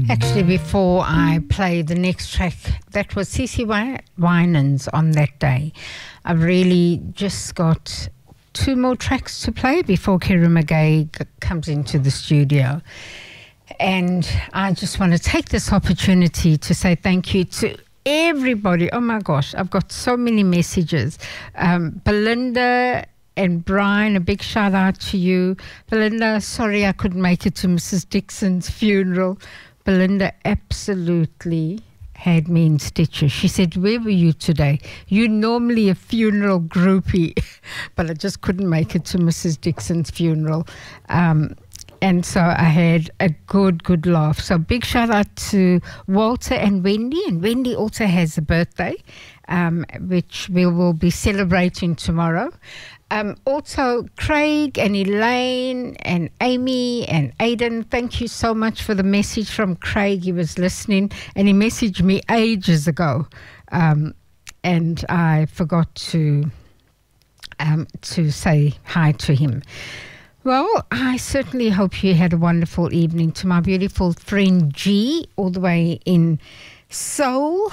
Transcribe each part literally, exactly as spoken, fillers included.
Actually, before I play the next track, that was CeCe Winans on that day. I've really just got two more tracks to play before Kerry McGay g- comes into the studio. And I just want to take this opportunity to say thank you to everybody. Oh my gosh, I've got so many messages. Um, Belinda and Brian, a big shout out to you. Belinda, sorry I couldn't make it to Missus Dixon's funeral. Belinda absolutely had me in stitches. She said, where were you today? You're normally a funeral groupie, but I just couldn't make it to Missus Dixon's funeral. Um, and so I had a good, good laugh. So big shout out to Walter and Wendy. And Wendy also has a birthday, um, which we will be celebrating tomorrow. Um, also, Craig and Elaine and Amy and Aidan, thank you so much for the message from Craig. He was listening and he messaged me ages ago, um, and I forgot to um, to say hi to him. Well, I certainly hope you had a wonderful evening. To my beautiful friend G, all the way in Seoul,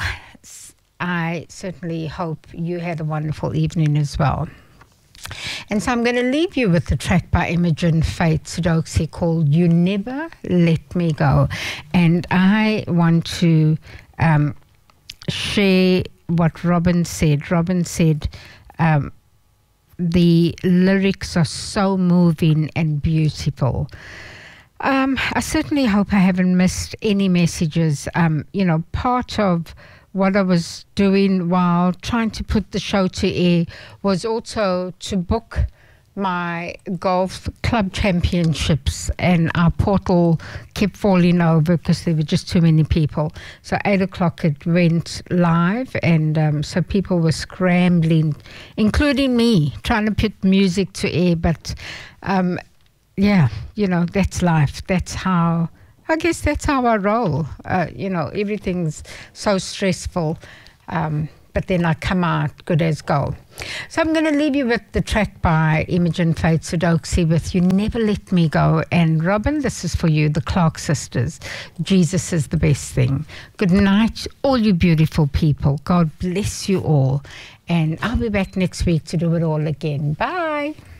I certainly hope you had a wonderful evening as well. And so I'm going to leave you with the track by Imogen Faith Sodoksi called You Never Let Me Go. And I want to um, share what Robin said. Robin said um, the lyrics are so moving and beautiful. Um, I certainly hope I haven't missed any messages. Um, you know, part of what I was doing while trying to put the show to air was also to book my golf club championships, and our portal kept falling over because there were just too many people. So eight o'clock it went live, and um, so people were scrambling, including me, trying to put music to air. But um, yeah, you know, that's life. That's how... I guess that's how I roll. Uh, you know, everything's so stressful, um, but then I come out good as gold. So I'm going to leave you with the track by Imogen Faith Sodoksi with You Never Let Me Go. And Robin, this is for you, the Clark sisters. Jesus is the best thing. Good night, all you beautiful people. God bless you all. And I'll be back next week to do it all again. Bye.